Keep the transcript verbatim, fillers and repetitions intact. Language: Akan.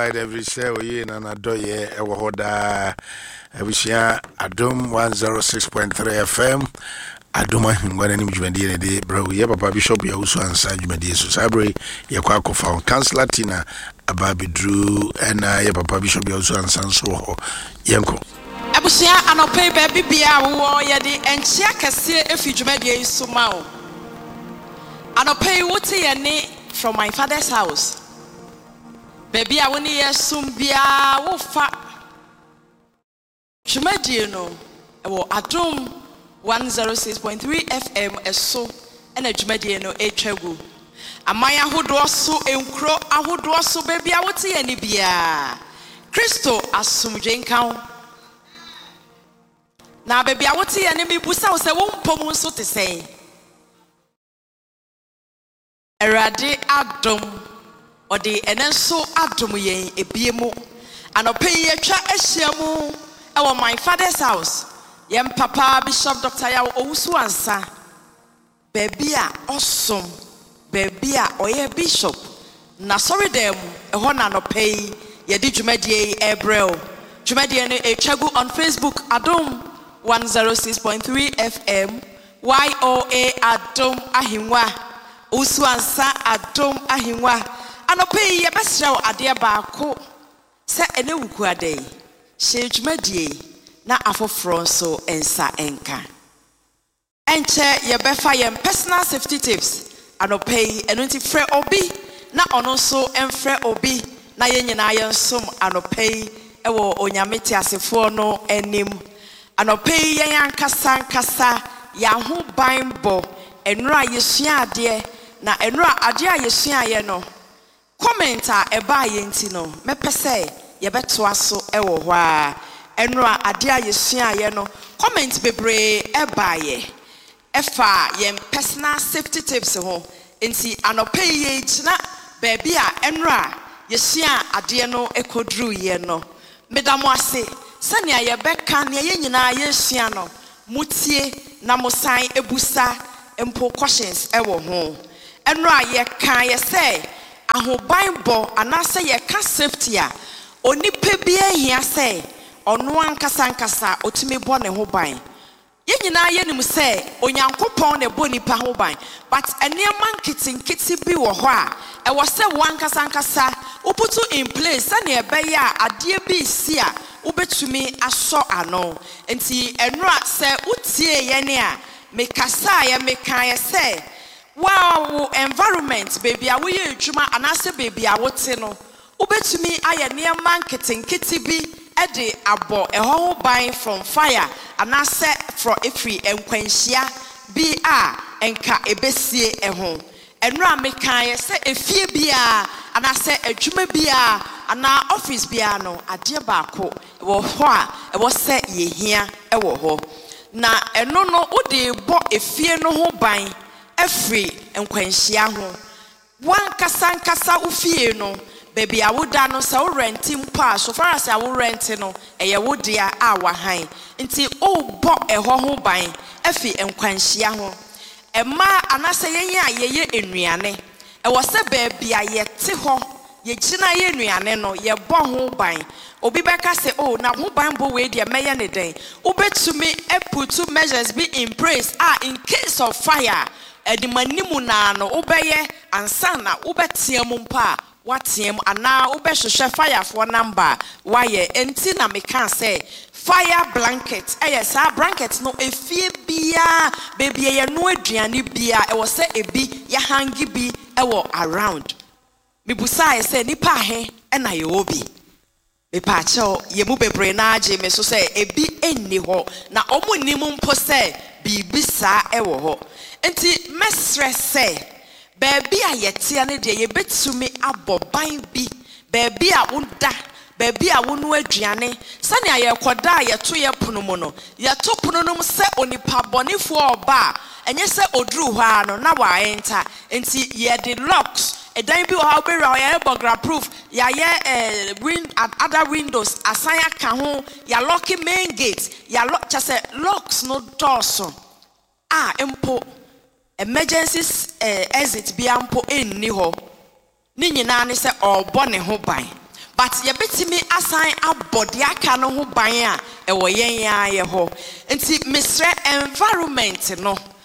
side every show in and adoye ewohoda ebusia Adom one oh six point three F M Adoma ngwana ni mjumadi de bro ye papa bishop ya usu ansa jumadi so sabre ye kwa kofa councilor Tina Ababidru ena ye papa bishop ya usu ansa so ho yenko abusia anope baby bia wo ye de enchia kase efi jumadi so ma o anope wote ye ne from my father's house baby a woni ye sum bia wo fa jumadi no e wo Adom one oh six point three F M eso ena jumadi no etwagu amaya hodo so enkro ahodo so baby a wote ye ne bia Kristo asumje nkan na baby a wote ye ne mi busa wo se wo mpom so te sen Erade Adom odi enenso Adom yen ebiemu anope ye twa ahyiamu e wo my father's house yem papa Bishop Doctor Yaw Owusu ansa baby a osom baby a oye bishop na sorry dem e ho na anope ye di dwumadie ebrel dwumadie no etwagu on Facebook Adom one oh six point three F M Y O A Adom Ahinwa Usuansa Adom Ahinwa anope ye besrew ade baako se ene wuku ade she dwumadie na afoforo so ensa enka enche ye befa ye personal safety tips anope eno nti frɛ obi na ono so emfrɛ obi na ye nyina ye nsom anope ewo onyamete asefo no enim anope ye yankasa nkasa ya ho banbo enura yesua ade na enura ade a yesua ye no commenta eba ye nti no mepese ye betoa so ewo ho a enura ade a yesua ye no comment bebre eba ye efa ye personal safety tips ho nti anope ye gina baby a enura yesua ade no ekodru ye no medamo ase sania ye beka ne ye nyina yesua no mutie na mosan ebusa empo questions ewo ho enra ye kan ye say ahoban bo anase ye ka safety a onipa bi ahia say ono ankasa ankasa otimi bo ne ho ban ye nyina ye nim say onyankopon ne bo nipa ho ban but enema nkitinkiti bi wo ho a e wo say wankasa ankasa uputu in place sane ebe ya ade bi si a ubetumi aso ano enti enra say utie ye ne a mekasa ye mekan ye say wow environment baby a we adwuma anase baby a wote no ubetumi aye niam nkitinkiti bi e de abo eho ban from fire anase from every enkwanhia bi a enka ebesie eho enra mekan ye say efie bia anase adwuma bia ana office bia no ade baako wo ho a e wo say ye hia e wo ho na eno no ode bo efie no ho ban every enkwanhia ho wan kasa nkasa ufie no baby awoda no sa wo renti mpa so far as awo renti no eye wo dia a wa han nti o bo eho ho ban efi enkwanhia ho ema anase yenye a yeye enuane e wo se baby a yete ho ye gina ye enuane no ye bo ho ban obi beka say oh na ho ban bo we dia meye ne den obetumi e put two measures be in place ah in case of fire edimanimu na no obeye ansa na obetiam mpa watiem ana obehwehwe fire for number why enti na meka say fire blanket eh sa blanket no efie bia baby ye no aduane bia e wo say ebi ya hangi bi e wo around mibusa say nipa he e na ye obi mepa cho ye mu bebre na age me so say ebi enni ho na omo nimu mpo say bibi sa e wo ho enti mesre say baby a yete ane de ye betumi aboban bi baby a woda baby a wonu aduane sane aye koda ye to ye pono mo no ye to pono no se onipa bonefo oba enye se oduru ho ano na wa enta enti ye de locks edan bi o ha obere ye burglar proof ya ye eh wind other windows asanya ka ho ya lock main gate ya lock chase locks no doors ah empo emergency uh, exit bi ampo enni ho ni nyina ne se obo ne ho ban but yɛbɛtumi asan abɔ de aka no ho ban a ɛwɔ yɛn ya yɛ hɔ nti misrɛ environment no